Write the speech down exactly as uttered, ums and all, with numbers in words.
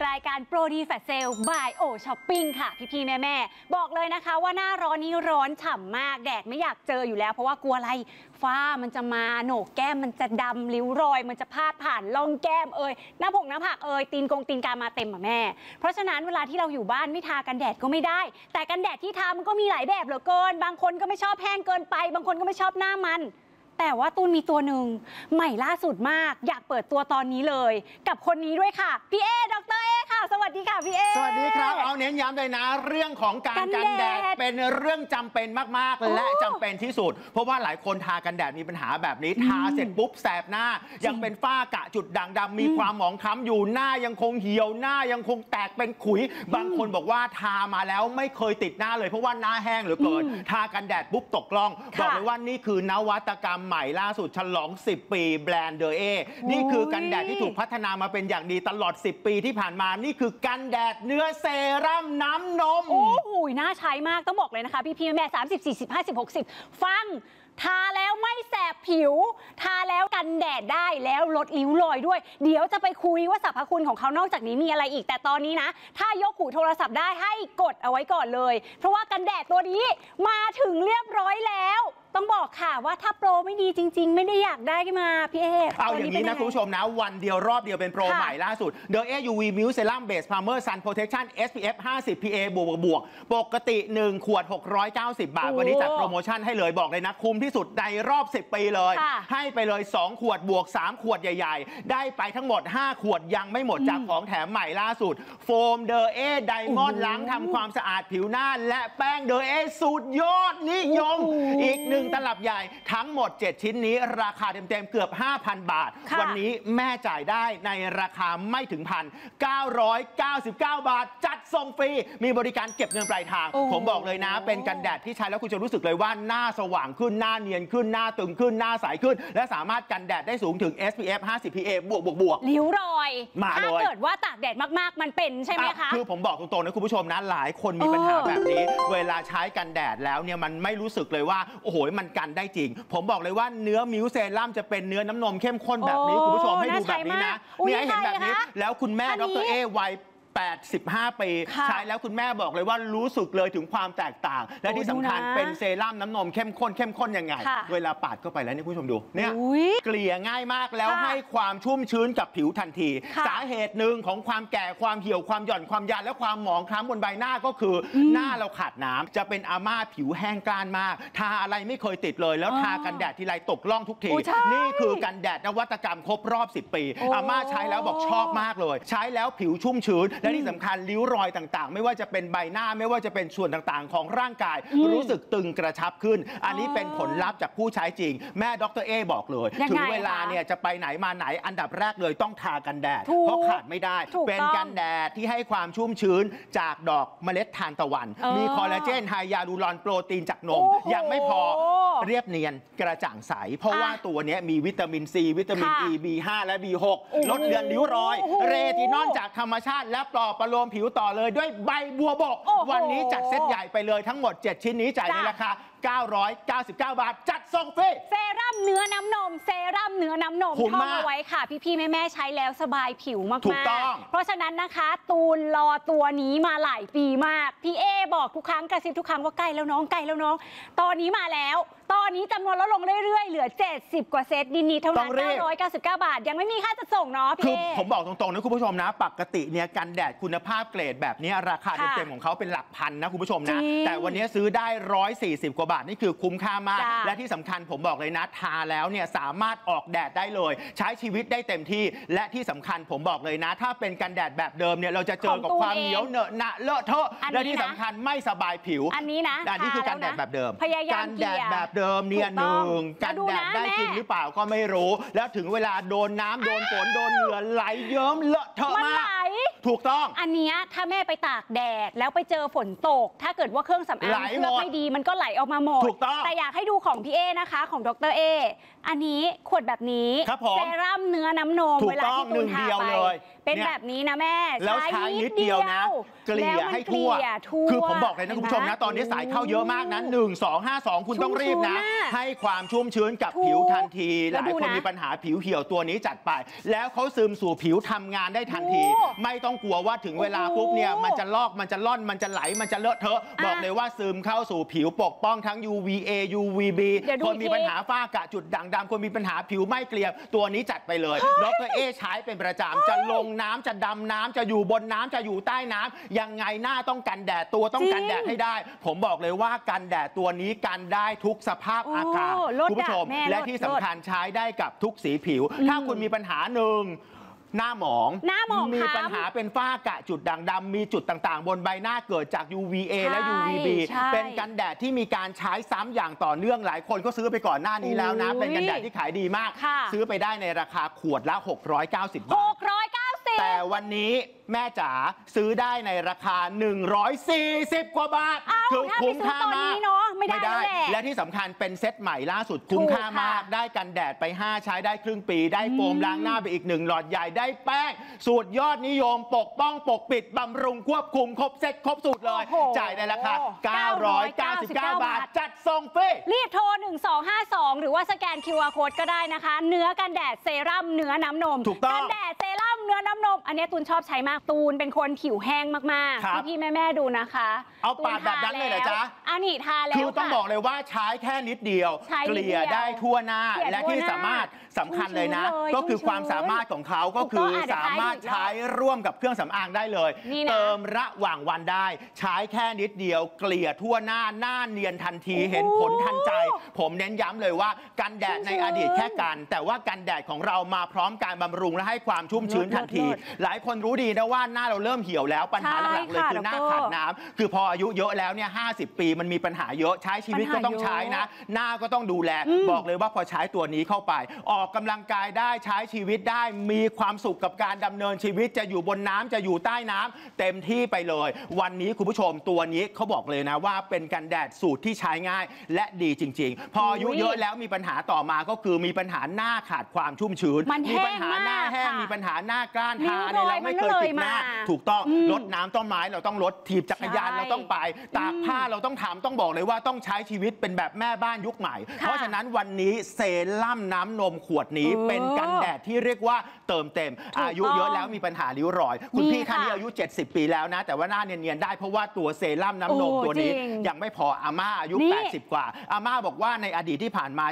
รายการโปรดีแฟลชเซลบายโอช้อปปิ้งค่ะพี่ๆแม่ๆบอกเลยนะคะว่าหน้าร้อนนี้ร้อนฉ่ำมากแดดไม่อยากเจออยู่แล้วเพราะว่ากลัวอะไรฝ้ามันจะมาโหนกแก้มมันจะดำริ้วรอยมันจะพาดผ่านล่องแก้มเอ่ยหน้าผงหน้าผากเอ่ยตีนกงตีนกามาเต็มอ่ะแม่เพราะฉะนั้นเวลาที่เราอยู่บ้านไม่ทากันแดดก็ไม่ได้แต่กันแดดที่ทามันก็มีหลายแบบเหลือเกินบางคนก็ไม่ชอบแห้งเกินไปบางคนก็ไม่ชอบหน้ามันแต่ว่าตูนมีตัวหนึ่งใหม่ล่าสุดมากอยากเปิดตัวตอนนี้เลยกับคนนี้ด้วยค่ะพี่เอดรเอค่ะสวัสดีค่ะพี่เอสวัสดีครับเอาเน้นย้ำเลยนะเรื่องของการกันแดดเป็นเรื่องจำเป็นมากๆและจำเป็นที่สุดเพราะว่าหลายคนทากันแดดมีปัญหาแบบนี้ทาเสร็จปุ๊บแสบหน้ายังเป็นฝ้ากระจุดด่างดำมีความหมองคล้ำอยู่หน้ายังคงเหี่ยวหน้ายังคงแตกเป็นขุยบางคนบอกว่าทามาแล้วไม่เคยติดหน้าเลยเพราะว่าหน้าแห้งเหลือเกินทากันแดดปุ๊บตกกล้องบอกเลยว่านี่คือนวัตกรรมใหม่ล่าสุดฉลองสิบปีแบรนด์เดอเอนี่คือกันแดดที่ถูกพัฒนามาเป็นอย่างดีตลอดสิบปีที่ผ่านมานี่คือกันแดดเนื้อเซรั่มน้ำนมโอ้โหน่าใช้มากต้องบอกเลยนะคะพี่พี่แม่สามสิบสี่สิบห้าสิบหกสิบฟังทาแล้วไม่แสบผิวทาแล้วกันแดดได้แล้วลดริ้วรอยด้วยเดี๋ยวจะไปคุยว่าสรรพคุณของเขานอกจากนี้มีอะไรอีกแต่ตอนนี้นะถ้ายกหูโทรศัพท์ได้ให้กดเอาไว้ก่อนเลยเพราะว่ากันแดดตัวนี้มาถึงเรียบร้อยแล้วต้องบอกค่ะว่าถ้าโปรไม่ดีจริงๆไม่ได้อยากได้มาพี่เอเอาอย่างนี้นะคุณผู้ชมนะวันเดียวรอบเดียวเป็นโปรใหม่ล่าสุด The A ยู วี Milk Serum Base Primer Sun Protection เอส พี เอฟ ห้าสิบ พี เอ บวกบวกปกติหนึ่งขวดหกร้อยเก้าสิบบาทวันนี้จัดโปรโมชั่นให้เลยบอกเลยนะคุ้มที่สุดในรอบสิบปีเลยให้ไปเลยสองขวดบวกสามขวดใหญ่ๆได้ไปทั้งหมดห้าขวดยังไม่หมดจากของแถมใหม่ล่าสุดโฟม The A Diamond ล้างทำความสะอาดผิวหน้าและแป้ง The A สูตรยอดนิยมอีกหนึ่งตลับใหญ่ทั้งหมดเจ็ดชิ้นนี้ราคาเต็มๆเกือบ ห้าพัน บาทวันนี้แม่จ่ายได้ในราคาไม่ถึงพัน เก้าร้อยเก้าสิบเก้า บาทจัดส่งฟรีมีบริการเก็บเงินปลายทางผมบอกเลยนะเป็นกันแดดที่ใช้แล้วคุณจะรู้สึกเลยว่าหน้าสว่างขึ้นหน้าเนียนขึ้นหน้าตึงขึ้นหน้าใสขึ้นและสามารถกันแดดได้สูงถึง เอส พี เอฟ ห้าสิบ พี เอ บวกบวกบวกริ้วรอยมาเลยถ้าเกิดว่าตากแดดมากๆมันเป็นใช่ไหมคะคือผมบอกตรงๆนะคุณผู้ชมนะหลายคนมีปัญหาแบบนี้เวลาใช้กันแดดแล้วเนี่ยมันไม่รู้สึกเลยว่าโอ้โหมันกันได้จริงผมบอกเลยว่าเนื้อมิลเซรั่มจะเป็นเนื้อน้ำนมเข้มข้นแบบนี้คุณผู้ชมให้ดูแบบนี้นะนี่ให้เห็นแบบนี้แล้วคุณแม่ดรเอวัยแปดสิบห้าปีใช้แล้วคุณแม่บอกเลยว่ารู้สึกเลยถึงความแตกต่างและที่สำคัญเป็นเซรั่มน้ำนมเข้มข้นเข้มข้นยังไงเวลาปาดเข้าไปแล้วนี่ผู้ชมดูเนี่ยเกลี่ยง่ายมากแล้วให้ความชุ่มชื้นกับผิวทันทีสาเหตุหนึ่งของความแก่ความเหี่ยวความหย่อนความยานและความหมองคล้ำบนใบหน้าก็คือหน้าเราขาดน้ำจะเป็นอาม่าผิวแห้งกร้านมากทาอะไรไม่เคยติดเลยแล้วทากันแดดทีไรตกล่องทุกทีนี่คือกันแดดนวัตกรรมครบรอบสิบปีอาม่าใช้แล้วบอกชอบมากเลยใช้แล้วผิวชุ่มชื้นและที่สำคัญริ้วรอยต่างๆไม่ว่าจะเป็นใบหน้าไม่ว่าจะเป็นส่วนต่างๆของร่างกายรู้สึกตึงกระชับขึ้นอันนี้เป็นผลลัพธ์จากผู้ใช้จริงแม่ดรเอบอกเลยถึงเวลาเนี่ยจะไปไหนมาไหนอันดับแรกเลยต้องทากันแดดเพราะขาดไม่ได้เป็นกันแดดที่ให้ความชุ่มชื้นจากดอกเมล็ดทานตะวันมีคอลลาเจนไฮยาลูรอนโปรตีนจากนมยังไม่พอเรียบเนียนกระจ่างใสเพราะว่าตัวนี้มีวิตามินซีวิตามิน อี บี ห้า และ บี หก ลดเลือนริ้วรอยเรตินอลจากธรรมชาติและปลอบประโลมผิวต่อเลยด้วยใบบัวบกวันนี้จัดเซตใหญ่ไปเลยทั้งหมดเจ็ดชิ้นนี้จ่ายในราคาเก้าร้อยเก้าสิบเก้า บาทจัดส่งฟรีเซรั่มเนื้อน้ำนมเซรั่มเนื้อน้ำนมท่องเอาไว้ค่ะพี่ๆแม่ๆใช้แล้วสบายผิวมากๆถูกต้องเพราะฉะนั้นนะคะตูนรอตัวนี้มาหลายปีมากพี่เอบอกทุกครั้งกระซิบทุกครั้งว่าใกล้แล้วน้องใกล้แล้วน้องตอนนี้มาแล้วตอนนี้จำนวนลดลงเรื่อยๆเหลือเจ็ดสิบกว่าเซตดีๆเท่านั้นเก้าร้อยเก้าสิบเก้า บาทยังไม่มีค่าจัดส่งเนาะพี่เอผมบอกตรงๆนะคุณผู้ชมนะปกติเนี่ยกันแดดคุณภาพเกรดแบบนี้ราคาเต็มๆของเขาเป็นหลักพันนะคุณผู้ชมนะแต่วันนี้ซื้อได้หนึ่งร้อยสี่สิบกว่าบาทนี่คือคุ้มค่ามากและที่สำคัญผมบอกเลยนะทาแล้วเนี่ยสามารถออกแดดได้เลยใช้ชีวิตได้เต็มที่และที่สำคัญผมบอกเลยนะถ้าเป็นกันแดดแบบเดิมเนี่ยเราจะเจอกับความเหนียวเหนอะหนะเลอะเทอะและที่สำคัญไม่สบายผิวอันนี้นะอันนี้คือกันแดดแบบเดิมกันแดดแบบเดิมเนี่ยหนึ่งกันแดดได้จริงหรือเปล่าก็ไม่รู้แล้วถึงเวลาโดนน้ำโดนฝนโดนเหงื่อไหลเยิ้มเลอะเทอะมากถูกต้องอันนี้ถ้าแม่ไปตากแดดแล้วไปเจอฝนตกถ้าเกิดว่าเครื่องสำอางเครื่องไม่ดีมันก็ไหลออกมาหมดแต่อยากให้ดูของพี่เอนะคะของดรเออันนี้ขวดแบบนี้เซรั่มเนื้อน้ำนมเวลาที่ตูนทาไปเป็นแบบนี้นะแม่แล้วใช้นิดเดียวนะเกลี่ยให้ทั่วคือผมบอกเลยนะคุณผู้ชมนะตอนนี้สายเข้าเยอะมากนะหนึ่ง สอง ห้า สองคุณต้องรีบนะให้ความชุ่มชื้นกับผิวทันทีหลายคนมีปัญหาผิวเหี่ยวตัวนี้จัดไปแล้วเขาซึมสู่ผิวทำงานได้ทันทีไม่ต้องกลัวว่าถึงเวลาปุ๊บเนี่ยมันจะลอกมันจะล่อนมันจะไหลมันจะเลอะเทอะบอกเลยว่าซึมเข้าสู่ผิวปกป้องทั้ง ยู วี เอ ยู วี บี คนมีปัญหาฝ้ากระจุดด่างดำคนมีปัญหาผิวไม่เกลี่ยตัวนี้จัดไปเลยดรเอใช้เป็นประจำจะลงน้ำจะดำน้ำจะอยู่บนน้ำจะอยู่ใต้น้ำยังไงหน้าต้องกันแดดตัวต้องกันแดดให้ได้ผมบอกเลยว่ากันแดดตัวนี้กันได้ทุกสภาพอากาศคุณผู้ชมและที่สำคัญใช้ได้กับทุกสีผิวถ้าคุณมีปัญหาหนึ่งหน้าหมองหน้าหมองมีปัญหาเป็นฝ้ากระจุดด่างดำมีจุดต่างๆบนใบหน้าเกิดจาก ยู วี เอ และ ยู วี บี เป็นกันแดดที่มีการใช้ซ้ำอย่างต่อเนื่องหลายคนก็ซื้อไปก่อนหน้านี้แล้วนะเป็นกันแดดที่ขายดีมากซื้อไปได้ในราคาขวดละหกร้อยเก้าสิบบาทหกร้อยเก้าสิบแต่วันนี้แม่จ๋าซื้อได้ในราคาหนึ่งร้อยสี่สิบกว่าบาทคือคุ้มค่ามากไม่ได้และที่สำคัญเป็นเซตใหม่ล่าสุดคุ้มค่ามากได้กันแดดไปห้าใช้ได้ครึ่งปีได้โฟมล้างหน้าไปอีกหนึ่งหลอดใหญ่ได้แป้งสูตรยอดนิยมปกป้องปกปิดบำรุงควบคุมครบเซ็ตครบสูตรเลยจ่ายในราคาเก้าร้อยเก้าสิบเก้าบาทจัดส่งฟรีรีบโทรหนึ่ง สอง ห้า สองหรือว่าสแกน คิว อาร์ Code ก็ได้นะคะเนื้อกันแดดเซรั่มเนื้อน้ำนมกันแดดเซรั่มเนื้อน้ำนมอันนี้ตูนชอบใช้มากตูนเป็นคนผิวแห้งมากๆพี่ๆแม่ๆดูนะคะเอาปาดแบบนั้นเลยเหรอจ๊ะอันนี้ทาแล้วคือต้องบอกเลยว่าใช้แค่นิดเดียวเกลี่ยได้ทั่วหน้าและที่สามารถสำคัญเลยนะก็คือความสามารถของเขาก็คือสามารถใช้ร่วมกับเครื่องสำอางได้เลยเติมระหว่างวันได้ใช้แค่นิดเดียวเกลี่ยทั่วหน้าหน้าเนียนทันทีเห็นผลทันใจผมเน้นย้ำเลยว่ากันแดดในอดีตแค่กันแต่ว่ากันแดดของเรามาพร้อมการบำรุงและให้ความชุ่มชื้นทันทีหลายคนรู้ดีนะว่าหน้าเราเริ่มเหี่ยวแล้วปัญหาหลักๆเลยคือหน้าขาดน้ำคือพออายุเยอะแล้วเนี่ยห้าสิบปีมันมีปัญหาเยอะใช้ชีวิตก็ต้องใช้นะหน้าก็ต้องดูแลบอกเลยว่าพอใช้ตัวนี้เข้าไปออกกำลังกายได้ใช้ชีวิตได้มีความสุขกับการดำเนินชีวิตจะอยู่บนน้ำจะอยู่ใต้น้ำเต็มที่ไปเลยวันนี้คุณผู้ชมตัวนี้เขาบอกเลยนะว่าเป็นกันแดดสูตรที่ใช้ง่ายและดีจริงๆพออายุเยอะแล้วมีปัญหาต่อมาก็คือมีปัญหาหน้าขาดความชุ่มชื้นมีปัญหาหน้าแห้งมีปัญหาหน้ากร้านทาเนี่ยเราไม่เคยปิดหน้าถูกต้องลดน้ำต้นไม้เราต้องลดถีบจักรยานเราต้องไปตากผ้าเราต้องทำต้องบอกเลยว่าต้องใช้ชีวิตเป็นแบบแม่บ้านยุคใหม่เพราะฉะนั้นวันนี้เซรั่มน้ำนมขวดนี้เป็นกันแดดที่เรียกว่าเติมเต็มอายุเยอะแล้วมีปัญหาริ้วรอยคุณพี่ท่านนี้อายุเจ็ดสิบปีแล้วนะแต่ว่าหน้าเนียนๆได้เพราะว่าตัวเซรั่มน้ำนมตัวนี้ยังไม่พออาม่าอายุแปดสิบกว่าอาม่าบอกว่าในอดีตที่ผ่านมา